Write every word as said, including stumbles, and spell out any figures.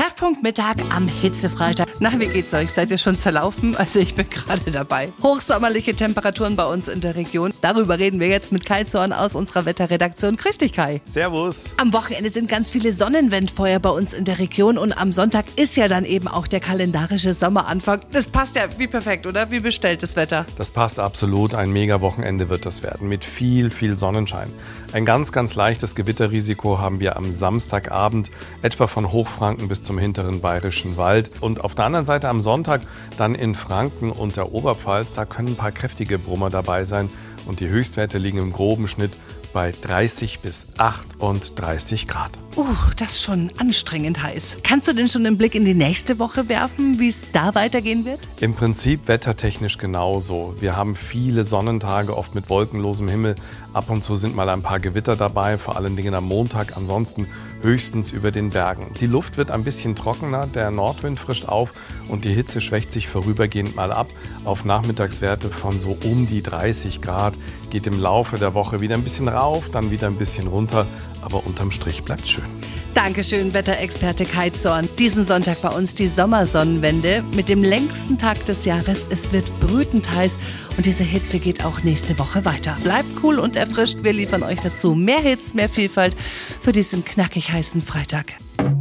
Treffpunkt Mittag am Hitzefreitag. Na, wie geht's euch? Seid ihr schon zerlaufen? Also ich bin gerade dabei. Hochsommerliche Temperaturen bei uns in der Region. Darüber reden wir jetzt mit Kai Zorn aus unserer Wetterredaktion. Grüß dich, Kai. Servus. Am Wochenende sind ganz viele Sonnenwendfeuer bei uns in der Region und am Sonntag ist ja dann eben auch der kalendarische Sommeranfang. Das passt ja wie perfekt, oder? Wie bestellt das Wetter? Das passt absolut. Ein Mega-Wochenende wird das werden mit viel, viel Sonnenschein. Ein ganz, ganz leichtes Gewitterrisiko haben wir am Samstagabend, etwa von Hochfranken bis zum hinteren Bayerischen Wald. Und auf der anderen Seite am Sonntag dann in Franken und der Oberpfalz, da können ein paar kräftige Brummer dabei sein. Und die Höchstwerte liegen im groben Schnitt bei dreißig bis achtunddreißig Grad. Uh, das ist schon anstrengend heiß. Kannst du denn schon einen Blick in die nächste Woche werfen, wie es da weitergehen wird? Im Prinzip wettertechnisch genauso. Wir haben viele Sonnentage, oft mit wolkenlosem Himmel. Ab und zu sind mal ein paar Gewitter dabei, vor allen Dingen am Montag, ansonsten höchstens über den Bergen. Die Luft wird ein bisschen trockener, der Nordwind frischt auf und die Hitze schwächt sich vorübergehend mal ab auf Nachmittagswerte von so um die dreißig Grad. Geht im Laufe der Woche wieder ein bisschen rauf, dann wieder ein bisschen runter, aber unterm Strich bleibt schön. Dankeschön, Wetterexperte Kai Zorn. Diesen Sonntag bei uns die Sommersonnenwende mit dem längsten Tag des Jahres. Es wird brütend heiß und diese Hitze geht auch nächste Woche weiter. Bleibt cool und erfrischt. Wir liefern euch dazu mehr Hits, mehr Vielfalt für diesen knackig heißen Freitag.